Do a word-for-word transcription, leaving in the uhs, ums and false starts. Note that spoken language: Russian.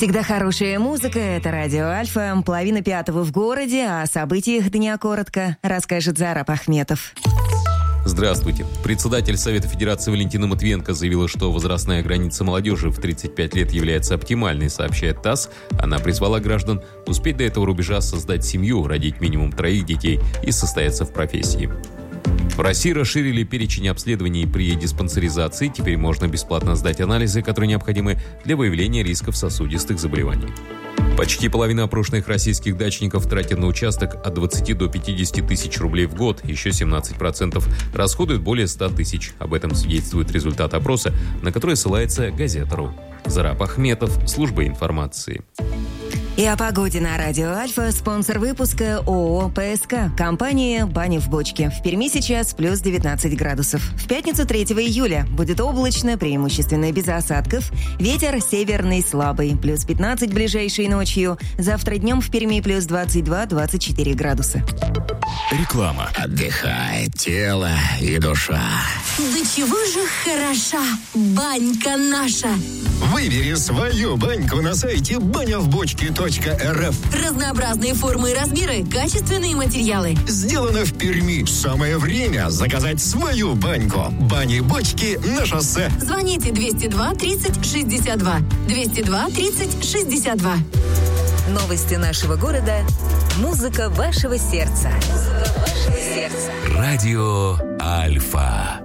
Всегда хорошая музыка — это Радио Альфа. Половина пятого в городе, а о событиях дня коротко расскажет Зарап Ахметов. Здравствуйте. Председатель Совета Федерации Валентина Матвиенко заявила, что возрастная граница молодежи в тридцать пять лет является оптимальной, сообщает ТАСС. Она призвала граждан успеть до этого рубежа создать семью, родить минимум троих детей и состояться в профессии. В России расширили перечень обследований при диспансеризации. Теперь можно бесплатно сдать анализы, которые необходимы для выявления рисков сосудистых заболеваний. Почти половина опрошенных российских дачников тратят на участок от двадцати до пятидесяти тысяч рублей в год. Еще семнадцать процентов расходуют более ста тысяч. Об этом свидетельствует результат опроса, на который ссылается газета.ру. Зарап Ахметов, служба информации. И о погоде на Радио Альфа. Спонсор выпуска ООО «ПСК». Компания «Баня в бочке». В Перми сейчас плюс девятнадцать градусов. В пятницу третьего июля будет облачно, преимущественно без осадков. Ветер северный слабый. Плюс пятнадцать ближайшей ночью. Завтра днем в Перми плюс двадцать два - двадцать четыре градуса. Реклама. Отдыхает тело и душа. Да чего же хороша банька наша. Выбери свою баньку на сайте баня в бочке точка эр эф. Разнообразные формы и размеры, качественные материалы. Сделано в Перми. Самое время заказать свою баньку. Бани-бочки на шоссе. Звоните двести два тридцать шестьдесят два. двести два тридцать шестьдесят два. Новости нашего города. Музыка вашего сердца. Музыка вашего сердца. Радио Альфа.